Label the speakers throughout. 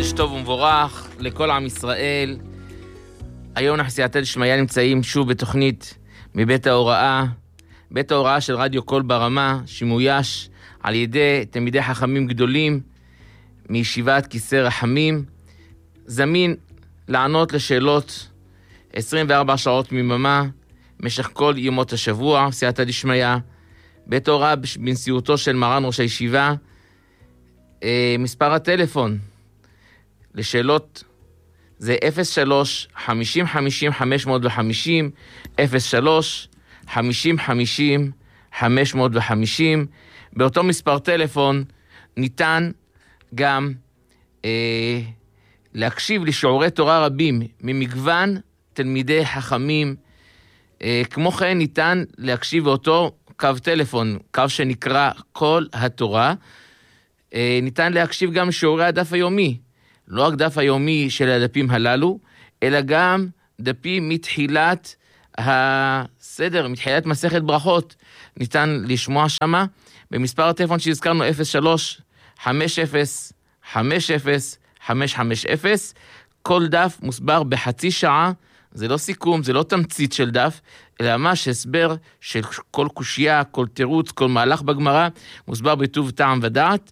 Speaker 1: חודש טוב ומבורך לכל עם ישראל. היום אנחנו סייעתא דשמיא נמצאים שוב בתוכנית מבית ההוראה, בית ההוראה של רדיו קול ברמה, שמויש על ידי תלמידי חכמים גדולים מישיבת כיסא רחמים, זמין לענות לשאלות 24 שעות מיממה, משך כל ימות השבוע, סייעתא דשמיא, בית ההוראה בנשיאותו של מרן ראש הישיבה. מספר הטלפון לשאלות זה 03-50-50-550, 03-50-50-550. באותו מספר טלפון ניתן גם להקשיב לשיעורי תורה רבים ממגוון תלמידי חכמים. כמו כן ניתן להקשיב באותו קו טלפון, קו שנקרא כל התורה. ניתן להקשיב גם שיעורי הדף היומי, לא רק דף היומי של הדפים הללו, אלא גם דפים מתחילת הסדר, מתחילת מסכת ברכות, ניתן לשמוע שמה, במספר הטלפון שהזכרנו 03-50-50-550, כל דף מוסבר בחצי שעה, זה לא סיכום, זה לא תמצית של דף, אלא ממש הסבר של כל קושיה, כל תירוץ, כל מהלך בגמרא, מוסבר בטוב טעם ודעת,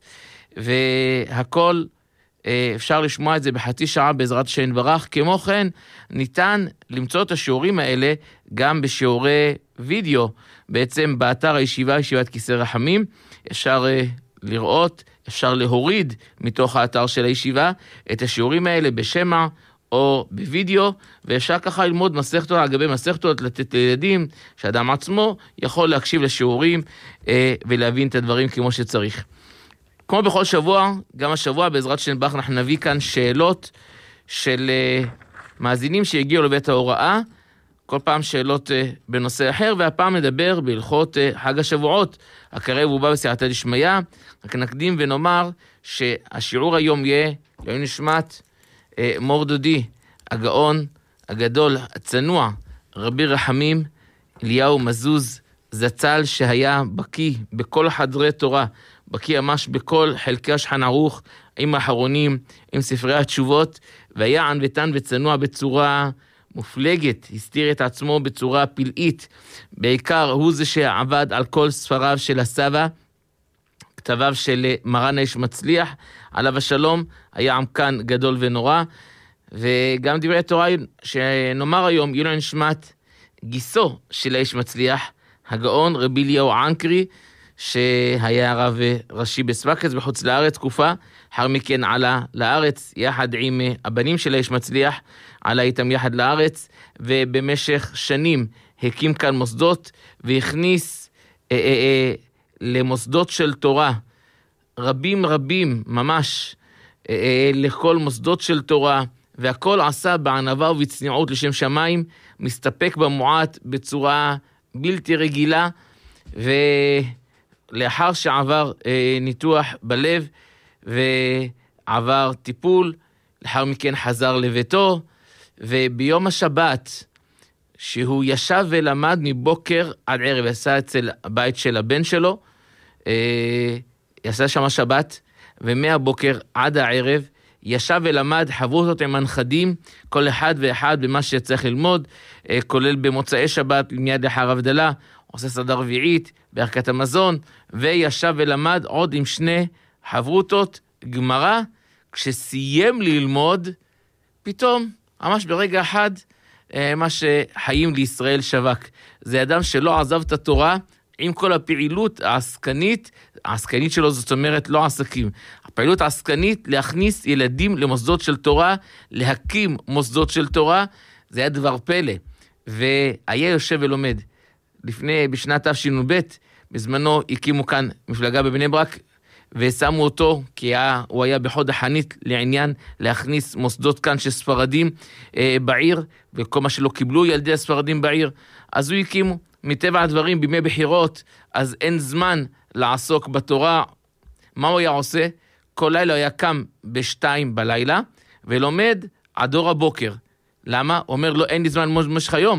Speaker 1: והכל אפשר לשמוע את זה בחצי שעה בעזרת השם יתברך. כמו כן, ניתן למצוא את השיעורים האלה גם בשיעורי וידאו, בעצם באתר הישיבה, ישיבת כיסא רחמים, אפשר לראות, אפשר להוריד מתוך האתר של הישיבה את השיעורים האלה בשמע או בווידאו, ואפשר ככה ללמוד מסכתות על גבי מסכתות, לתת לילדים, שאדם עצמו יכול להקשיב לשיעורים ולהבין את הדברים כמו שצריך. כמו בכל שבוע, גם השבוע בעזרת השם יתברך אנחנו נביא כאן שאלות של מאזינים שהגיעו לבית ההוראה, כל פעם שאלות בנושא אחר, והפעם נדבר בהלכות חג השבועות, הקרב ובא בסייעתא דשמיא. רק נקדים ונאמר שהשיעור היום יהיה לעילוי נשמת מור דודי, הגאון הגדול, הצנוע, רבי רחמים אליהו מזוז זצ"ל, שהיה בקיא בכל חדרי תורה, בקיא ממש בכל חלקי השולחן ערוך, עם האחרונים, עם ספרי התשובות, והיה ענוותן וצנוע בצורה מופלגת, הסתיר את עצמו בצורה פלאית. בעיקר הוא זה שעבד על כל ספריו של הסבא, כתביו של מרן האיש מצליח, עליו השלום, היה עמקן גדול ונורא, וגם דברי תורה שנאמר היום, יהיו נשמת גיסו של האיש מצליח, הגאון רבי אליהו ענקרי, שהיה הרב ראשי בסבקס בחוץ לארץ תקופה, אחר מכן עלה לארץ יחד עם הבנים של האיש מצליח, עלה איתם יחד לארץ, ובמשך שנים הקים כאן מוסדות, והכניס למוסדות של תורה, רבים ממש, לכל מוסדות של תורה, והכל עשה בענווה ובצניעות לשם שמיים, מסתפק במועט בצורה בלתי רגילה, ולאחר שעבר ניתוח בלב, ועבר טיפול, לאחר מכן חזר לביתו, וביום השבת, שהוא ישב ולמד מבוקר עד ערב, עשה אצל הבית של הבן שלו, יעשה שם שבת, ומהבוקר עד הערב, ישב ולמד חברותות עם הנכדים, כל אחד ואחד במה שצריך ללמוד, כולל במוצאי שבת, מיד לאחר הבדלה, עושה סעודה רביעית, בערכת המזון, וישב ולמד עוד עם שני חברותות גמרא. כשסיים ללמוד, פתאום, ממש ברגע אחד, מה שחיים לישראל שווק. זה אדם שלא עזב את התורה, עם כל הפעילות העסקנית שלו, זאת אומרת לא עסקים. הפעילות העסקנית להכניס ילדים למוסדות של תורה, להקים מוסדות של תורה, זה היה דבר פלא. והיה יושב ולומד. בשנת תשנ"ב, בזמנו הקימו כאן מפלגה בבני ברק, ושמו אותו, כי הוא היה בחוד החנית לעניין להכניס מוסדות כאן של ספרדים בעיר, וכל מה שלא קיבלו ילדי הספרדים בעיר, אז הוא הקימו. מטבע הדברים, בימי בחירות, אז אין זמן לעסוק בתורה. מה הוא היה עושה? כל לילה היה קם ב-2 בלילה, ולומד עד אור הבוקר. למה? הוא אומר לו, אין לי זמן במשך היום.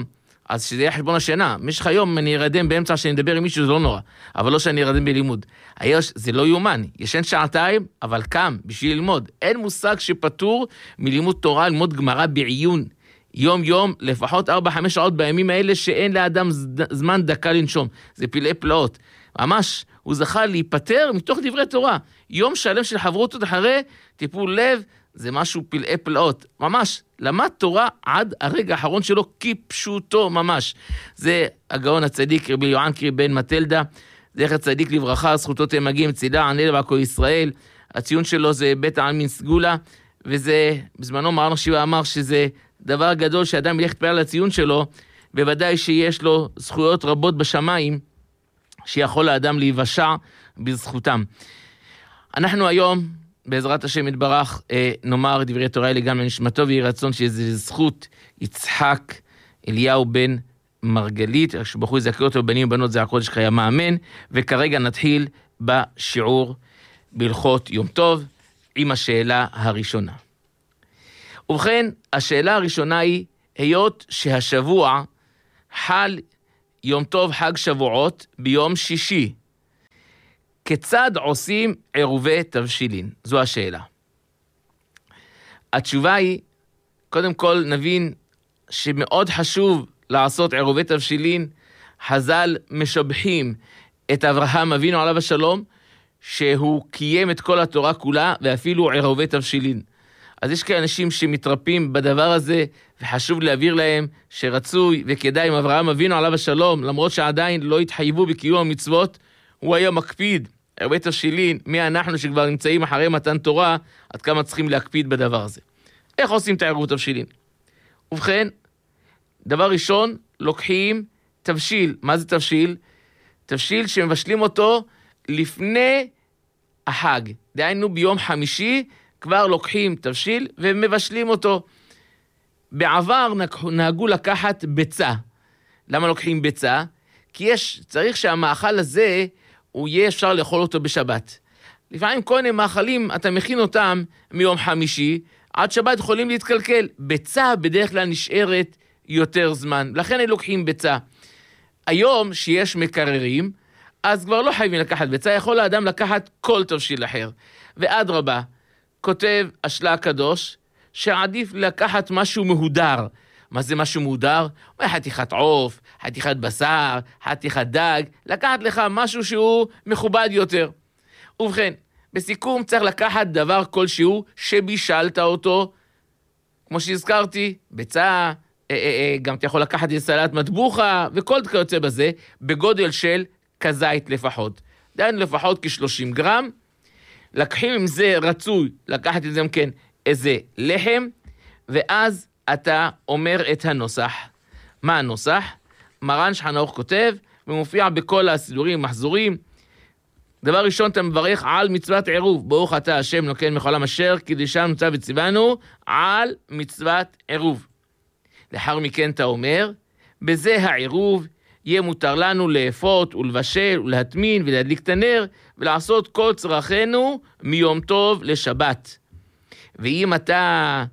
Speaker 1: אז שזה יהיה חשבון השינה. במשך היום אני ארדם באמצע שאני אדבר עם מישהו, זה לא נורא, אבל לא שאני ארדם בלימוד. זה לא יומן, ישן שעתיים, אבל קם בשביל ללמוד. אין מושג שפטור מלימוד תורה, ללמוד גמרא בעיון. יום לפחות 4-5 שעות בימים האלה שאין לאדם זמן דקה לנשום. זה פלאי פלאות. ממש, הוא זכה להיפטר מתוך דברי תורה. יום שלם של חברותות אחרי טיפול לב, זה משהו פלאי פלאות. ממש, למד תורה עד הרגע האחרון שלו כפשוטו ממש. זה הגאון הצדיק רבי יוענקי בן מטלדה, זכר צדיק לברכה, זכותו תמגים צילה, ענה לבעכו ישראל. הציון שלו זה בית העלמין סגולה, וזה, בזמנו מרן השיבה אמר שזה דבר גדול שאדם ילך להתפלל על הציון שלו, בוודאי שיש לו זכויות רבות בשמיים, שיכול האדם להיוושע בזכותם. אנחנו היום, בעזרת השם יתברך, נאמר דברי תורה אלה גם לנשמתו, ויהי רצון שזה זכות יצחק אליהו בן מרגלית, שבחרו יזכה אותו בנים ובנות זה הקודש חיים אמן, וכרגע נתחיל בשיעור בהלכות יום טוב, עם השאלה הראשונה. ובכן, השאלה הראשונה היא, היות שהשבוע חל יום טוב חג שבועות ביום שישי, כיצד עושים עירובי תבשילין? זו השאלה. התשובה היא, קודם כל נבין שמאוד חשוב לעשות עירובי תבשילין. חז"ל משבחים את אברהם אבינו עליו השלום, שהוא קיים את כל התורה כולה, ואפילו עירובי תבשילין. אז יש כאלה אנשים שמתרפים בדבר הזה, וחשוב להעביר להם שרצוי וכדאי עם אברהם אבינו עליו השלום, למרות שעדיין לא התחייבו בקיום המצוות, הוא היה מקפיד. עירובי תבשילין, מי אנחנו שכבר נמצאים אחרי מתן תורה, עד כמה צריכים להקפיד בדבר הזה. איך עושים את עירובי תבשילין? ובכן, דבר ראשון, לוקחים תבשיל. מה זה תבשיל? תבשיל שמבשלים אותו לפני החג. דהיינו ביום חמישי, כבר לוקחים תבשיל ומבשלים אותו. בעבר נהגו לקחת ביצה. למה לוקחים ביצה? כי צריך שהמאכל הזה, הוא יהיה אפשר לאכול אותו בשבת. לפעמים כל מיני מאכלים, אתה מכין אותם מיום חמישי, עד שבת יכולים להתקלקל. ביצה בדרך כלל נשארת יותר זמן, לכן הם לוקחים ביצה. היום שיש מקררים, אז כבר לא חייבים לקחת ביצה, יכול האדם לקחת כל תבשיל אחר. ועד רבה, כותב השלה הקדוש, שעדיף לקחת משהו מהודר. מה זה משהו מהודר? חתיכת עוף, חתיכת בשר, חתיכת דג, לקחת לך משהו שהוא מכובד יותר. ובכן, בסיכום צריך לקחת דבר כלשהו שבישלת אותו, כמו שהזכרתי, ביצה, גם אתה יכול לקחת סלט מטבוחה, וכל כיוצא בזה, בגודל של כזית לפחות. דהיינו לפחות כ-30 גרם, לקחים עם זה רצוי, לקחת את זה גם כן איזה לחם, ואז אתה אומר את הנוסח. מה הנוסח? מרן שולחן ערוך כותב, ומופיע בכל הסידורים, מחזורים. דבר ראשון, אתה מברך על מצוות עירוב. ברוך אתה השם נותן מכל עם אשר, קידשנו מצווה וציוונו על מצוות עירוב. לאחר מכן אתה אומר, בזה העירוב יהיה מותר לנו לאפות ולבשל ולהטמין ולהדליק את הנר, ולעשות כל צרכינו מיום טוב לשבת. ואם אתה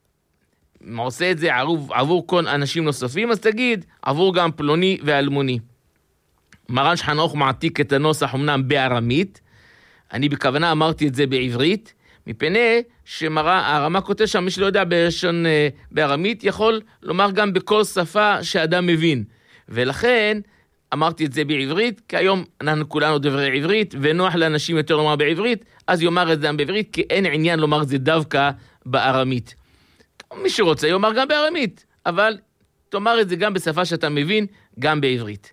Speaker 1: עושה את זה עבור כל אנשים נוספים, אז תגיד, עבור גם פלוני ואלמוני. מרן שולחן ערוך מעתיק את הנוסח אמנם בארמית, אני בכוונה אמרתי את זה בעברית, מפני שהרמה כותב שם, מי שלא יודע בלשון בארמית, יכול לומר גם בכל שפה שאדם מבין. ולכן אמרתי את זה בעברית, כי היום אנחנו כולנו דברי עברית, ונוח לאנשים יותר לומר בעברית, אז יאמר את זה גם בעברית, כי אין עניין לומר את זה דווקא בארמית. מי שרוצה יאמר גם בארמית, אבל תאמר את זה גם בשפה שאתה מבין, גם בעברית.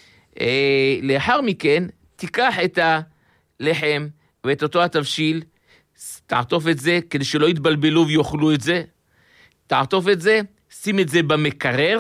Speaker 1: לאחר מכן, תיקח את הלחם ואת אותו התבשיל, תעטוף את זה כדי שלא יתבלבלו ויאכלו את זה, תעטוף את זה, שים את זה במקרר,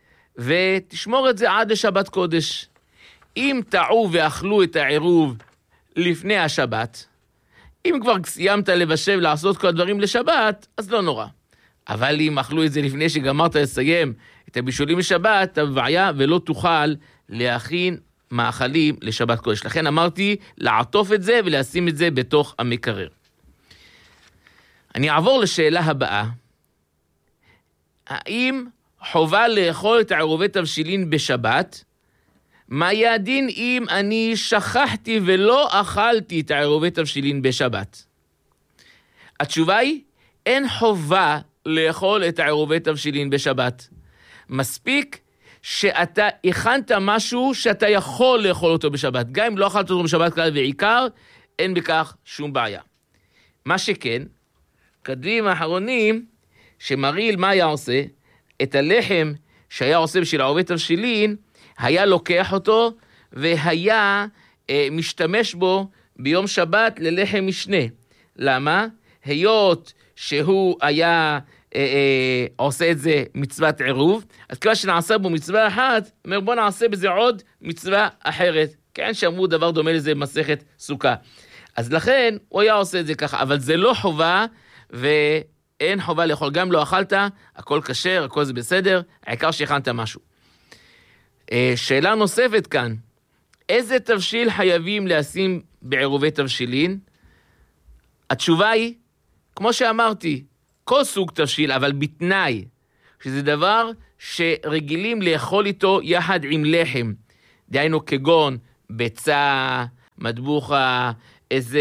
Speaker 1: ותשמור את זה עד לשבת קודש. אם טעו ואכלו את העירוב לפני השבת, אם כבר סיימת לבשל לעשות כל הדברים לשבת, אז לא נורא. אבל אם אכלו את זה לפני שגמרת לסיים את הבישולים לשבת, אתה בבעיה ולא תוכל להכין מאכלים לשבת קודש. לכן אמרתי לעטוף את זה ולשים את זה בתוך המקרר. אני אעבור לשאלה הבאה. האם חובה לאכול את עירובי תבשילין בשבת, מה יהיה הדין אם אני שכחתי ולא אכלתי את עירובי תבשילין בשבת? התשובה היא, אין חובה לאכול את עירובי תבשילין בשבת. מספיק שאתה הכנת משהו שאתה יכול לאכול אותו בשבת. גם אם לא אכלת אותו בשבת כלל ועיקר, אין בכך שום בעיה. מה שכן, כתבים האחרונים שמריל מה היה עושה, את הלחם שהיה עושה בשביל עירובי תבשילין, היה לוקח אותו והיה משתמש בו ביום שבת ללחם משנה. למה? היות שהוא היה עושה את זה מצוות עירוב, אז כבר שנעשה בו מצווה אחת, אומר בוא נעשה בזה עוד מצווה אחרת. כן, שאמרו דבר דומה לזה במסכת סוכה. אז לכן הוא היה עושה את זה ככה, אבל זה לא חובה ואין חובה לאכול. גם לא אכלת, הכל כשר, הכל זה בסדר, העיקר שהכנת משהו. שאלה נוספת כאן, איזה תבשיל חייבים לשים בעירובי תבשילין? התשובה היא, כמו שאמרתי, כל סוג תבשיל, אבל בתנאי, שזה דבר שרגילים לאכול איתו יחד עם לחם. דהיינו כגון ביצה, מטבוחה, איזה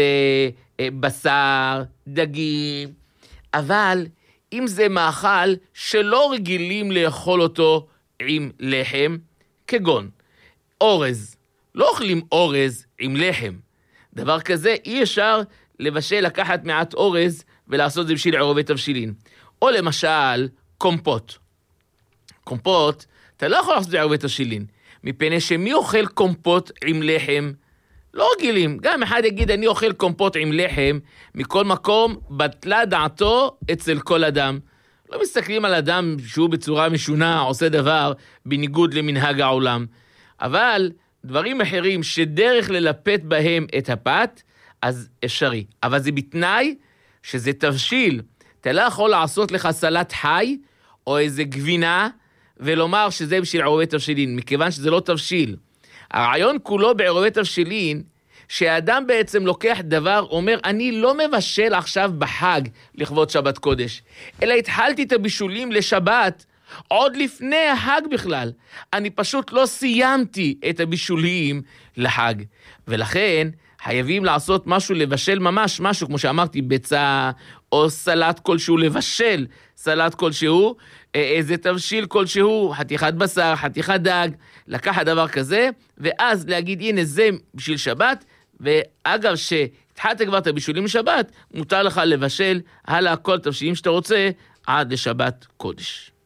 Speaker 1: בשר, דגים. אבל אם זה מאכל שלא רגילים לאכול אותו עם לחם, כגון אורז. לא אוכלים אורז עם לחם. דבר כזה אי אפשר לבשל, לקחת מעט אורז ולעשות זה בשביל עירובי תבשילין. או למשל, קומפוט. קומפוט, אתה לא יכול לעשות זה עירובי תבשילין, מפני שמי אוכל קומפוט עם לחם? לא רגילים. גם אחד יגיד, אני אוכל קומפוט עם לחם, מכל מקום בטלה דעתו אצל כל אדם. לא מסתכלים על אדם שהוא בצורה משונה, עושה דבר בניגוד למנהג העולם. אבל דברים אחרים שדרך ללפת בהם את הפת, אז אפשרי. אבל זה בתנאי שזה תבשיל. אתה לא יכול לעשות לך סלט חי, או איזה גבינה, ולומר שזה בשביל עירובי תבשילין, מכיוון שזה לא תבשיל. הרעיון כולו בעירובי תבשילין, שהאדם בעצם לוקח דבר, אומר, אני לא מבשל עכשיו בחג לכבוד שבת קודש, אלא התחלתי את הבישולים לשבת, עוד לפני החג בכלל. אני פשוט לא סיימתי את הבישולים לחג. ולכן חייבים לעשות משהו, לבשל ממש משהו, כמו שאמרתי, ביצה או סלט כלשהו, לבשל סלט כלשהו, איזה תבשיל כלשהו, חתיכת בשר, חתיכת דג, לקחת דבר כזה, ואז להגיד, הנה זה בשביל שבת, ואגב שהתחלת כבר את הבישולים לשבת, מותר לך לבשל הלאה כל תבשילים שאתה רוצה עד לשבת קודש.